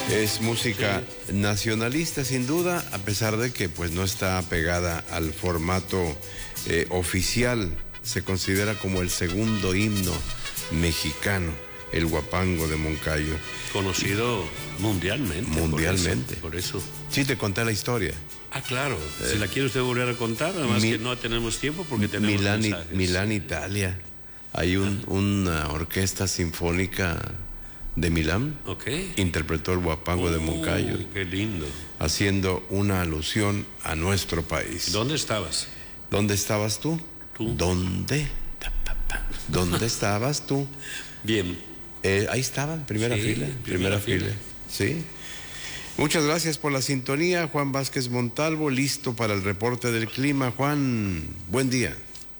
Es música nacionalista sin duda, a pesar de que pues no está pegada al formato oficial. Se considera como el segundo himno mexicano, el Huapango de Moncayo. Conocido mundialmente. Mundialmente. Por eso. Sí, te conté la historia. Ah, claro. Si la quiere usted volver a contar, además que no tenemos tiempo porque tenemos mensajes. Milán, Italia. Hay una orquesta sinfónica de Milán. Okay. Interpretó el Huapango de Moncayo. Qué lindo. Haciendo una alusión a nuestro país. ¿Dónde estabas? ¿Dónde estabas tú? ¿Tú? ¿Dónde? ¿Dónde estabas tú? Bien. Ahí estaba, en primera fila. Primera fila. Sí. Muchas gracias por la sintonía. Juan Vázquez Montalvo, listo para el reporte del clima. Juan, buen día.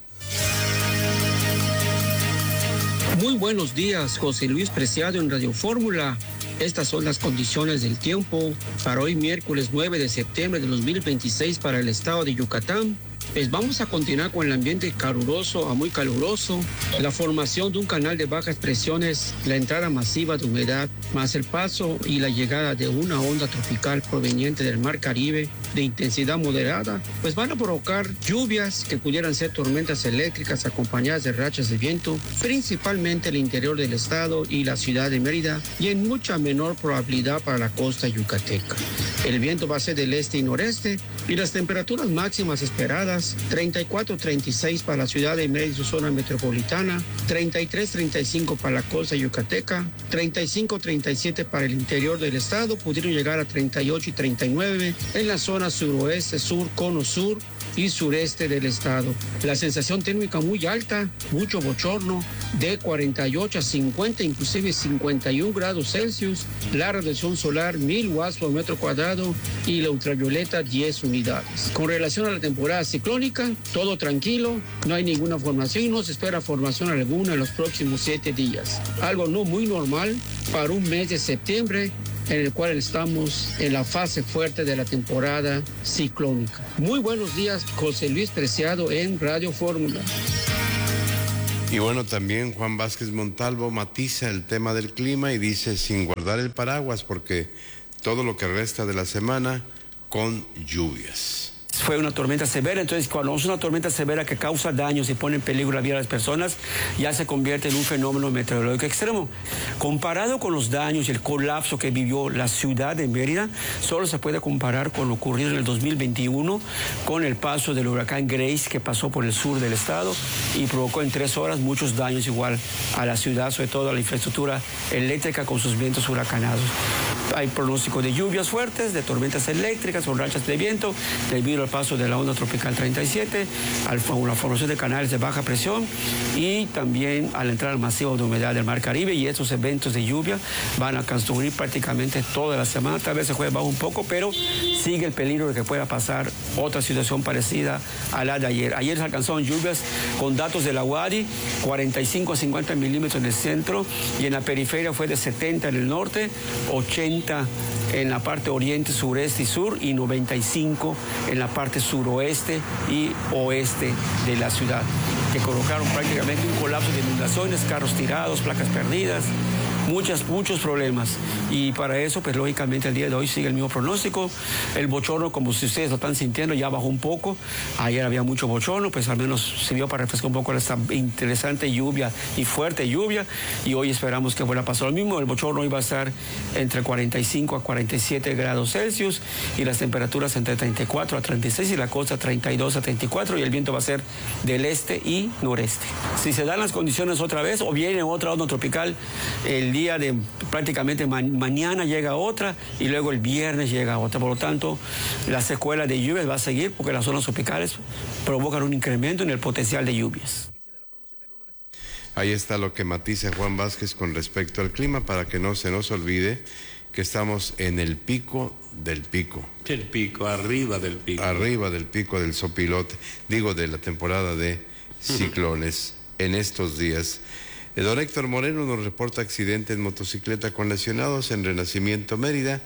Muy buenos días, José Luis Preciado en Radio Fórmula. Estas son las condiciones del tiempo para hoy miércoles 9 de septiembre de 2026 para el estado de Yucatán. Pues vamos a continuar con el ambiente caluroso a muy caluroso, la formación de un canal de bajas presiones, la entrada masiva de humedad, más el paso y la llegada de una onda tropical proveniente del Mar Caribe de intensidad moderada, pues van a provocar lluvias que pudieran ser tormentas eléctricas acompañadas de rachas de viento, principalmente el interior del estado y la ciudad de Mérida, y en mucha menor probabilidad para la costa yucateca. El viento va a ser del este y noreste y las temperaturas máximas esperadas 34-36 para la ciudad de Mérida y su zona metropolitana, 33-35 para la costa yucateca, 35-37 para el interior del estado, pudieron llegar a 38 y 39 en la zona suroeste, sur, cono sur y sureste del estado. La sensación térmica muy alta, mucho bochorno, de 48 a 50, inclusive 51 grados Celsius, la radiación solar 1000 watts por metro cuadrado y la ultravioleta 10 unidades. Con relación a la temporada ciclónica, todo tranquilo, no hay ninguna formación y no se espera formación alguna en los próximos 7 días. Algo no muy normal para un mes de septiembre, en el cual estamos en la fase fuerte de la temporada ciclónica. Muy buenos días, José Luis Preciado en Radio Fórmula. Y bueno, también Juan Vázquez Montalvo matiza el tema del clima y dice sin guardar el paraguas porque todo lo que resta de la semana con lluvias. Fue una tormenta severa, entonces cuando es una tormenta severa que causa daños y pone en peligro la vida de las personas, ya se convierte en un fenómeno meteorológico extremo. Comparado con los daños y el colapso que vivió la ciudad de Mérida, solo se puede comparar con lo ocurrido en el 2021, con el paso del huracán Grace que pasó por el sur del estado y provocó en 3 horas muchos daños igual a la ciudad, sobre todo a la infraestructura eléctrica con sus vientos huracanados. Hay pronóstico de lluvias fuertes, de tormentas eléctricas con rachas de viento, debido al paso de la onda tropical 37, a la formación de canales de baja presión y también a la entrada masiva de humedad del Mar Caribe, y estos eventos de lluvia van a transcurrir prácticamente toda la semana. Tal vez se juegue bajo un poco, pero sigue el peligro de que pueda pasar otra situación parecida a la de ayer. Ayer se alcanzaron lluvias con datos de la UADI, 45 a 50 milímetros en el centro, y en la periferia fue de 70 en el norte, 80 en la parte oriente, sureste y sur, y 95 en la parte suroeste y oeste de la ciudad, que colocaron prácticamente un colapso de inundaciones, carros tirados, placas perdidas, muchos problemas. Y para eso, pues lógicamente el día de hoy sigue el mismo pronóstico. El bochorno, como si ustedes lo están sintiendo, ya bajó un poco. Ayer había mucho bochorno, pues al menos sirvió para refrescar un poco esta interesante lluvia y fuerte lluvia. Y hoy esperamos que vuelva a pasar lo mismo. El bochorno hoy va a estar entre 45 a 47 grados Celsius y las temperaturas entre 34 a 36 y la costa 32 a 34, y el viento va a ser del este y noreste. Si se dan las condiciones otra vez o viene otra onda tropical, el día de prácticamente mañana llega otra y luego el viernes llega otra. Por lo tanto, la secuela de lluvias va a seguir porque las zonas tropicales provocan un incremento en el potencial de lluvias. Ahí está lo que matiza Juan Vázquez con respecto al clima, para que no se nos olvide que estamos en el pico del pico. El pico, arriba del pico. Arriba del pico del sopilote, digo, de la temporada de ciclones en estos días. Don Héctor Moreno nos reporta accidente en motocicleta con lesionados en Renacimiento Mérida,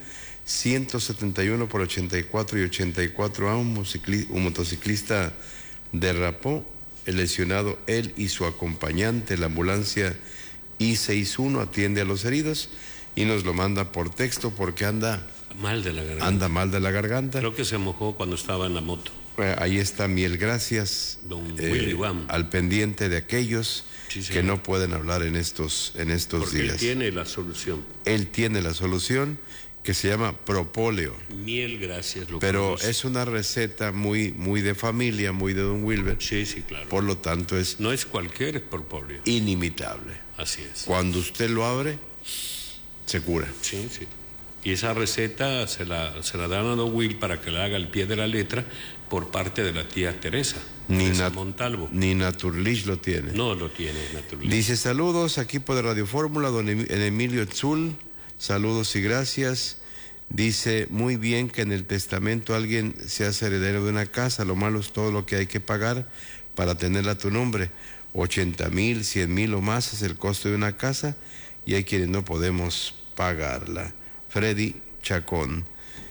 171 por 84 y 84A, un motociclista derrapó, el lesionado él y su acompañante, la ambulancia I-61 atiende a los heridos y nos lo manda por texto porque anda mal de la garganta. Anda mal de la garganta. Creo que se mojó cuando estaba en la moto. Ahí está Miel, gracias. Don Willy Guam. Al pendiente de aquellos que no pueden hablar en estos días. Porque él tiene la solución. Él tiene la solución, que se llama propóleo. Miel, gracias. Pero conoce. es una receta muy de familia, muy de Don Wilber. Sí, claro. Por lo tanto no es cualquier propóleo. Inimitable. Así es. Cuando usted lo abre, se cura. Sí. Y esa receta se la dan a Don Will para que la haga al pie de la letra por parte de la tía Teresa Montalvo. Ni Naturlich lo tiene. No lo tiene Naturlich. Dice, saludos, equipo de Radio Fórmula, don Emilio Tzul, saludos y gracias. Dice, muy bien que en el testamento alguien se hace heredero de una casa, lo malo es todo lo que hay que pagar para tenerla a tu nombre. 80,000, 100,000 o más es el costo de una casa y hay quienes no podemos pagarla. Freddy Chacón.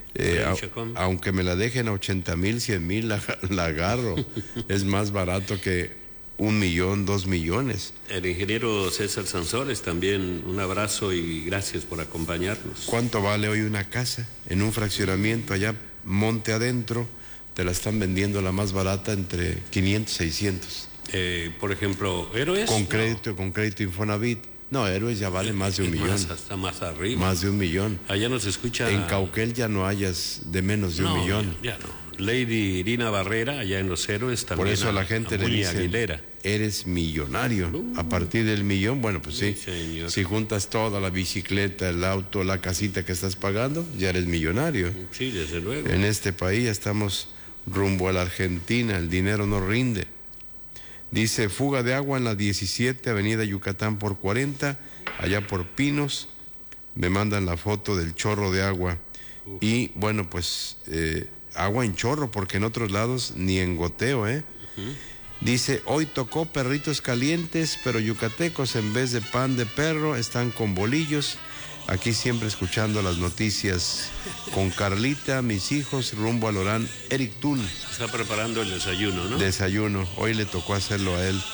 Aunque me la dejen a 80,000, 100,000, la agarro. Es más barato que 1 millón, 2 millones. El ingeniero César Sansores, también un abrazo y gracias por acompañarnos. ¿Cuánto vale hoy una casa? En un fraccionamiento allá, monte adentro, te la están vendiendo la más barata entre 500 y 600. Por ejemplo, Héroes. Con crédito Infonavit. No, Héroes ya vale más de 1 millón. Hasta más arriba. Más de 1 millón. Allá nos escucha. En Cauquel ya no hayas de menos de 1 millón. Ya no. Lady Irina Barrera, allá en Los Héroes también. Por eso a la gente le dice, Aguilera. Eres millonario. A partir del millón, bueno, pues sí. Señor. Si juntas toda la bicicleta, el auto, la casita que estás pagando, ya eres millonario. Sí, desde luego. En este país ya estamos rumbo a la Argentina, el dinero no rinde. Dice, fuga de agua en la 17, Avenida Yucatán por 40, allá por Pinos. Me mandan la foto del chorro de agua. Y bueno, pues agua en chorro, porque en otros lados ni en goteo, Dice, hoy tocó perritos calientes, pero yucatecos en vez de pan de perro están con bolillos. Aquí siempre escuchando las noticias con Carlita, mis hijos, rumbo al Orán, Eric Tun. Está preparando el desayuno, ¿no? Desayuno, hoy le tocó hacerlo a él.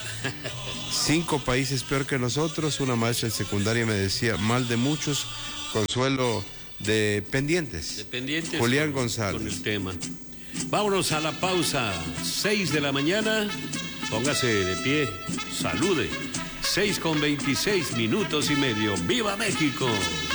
5 países peor que nosotros. Una maestra en secundaria me decía, mal de muchos, consuelo de pendientes. Julián González. Con el tema. Vámonos a la pausa. 6 de la mañana. Póngase de pie. Salude. 6:26 minutos y medio. ¡Viva México!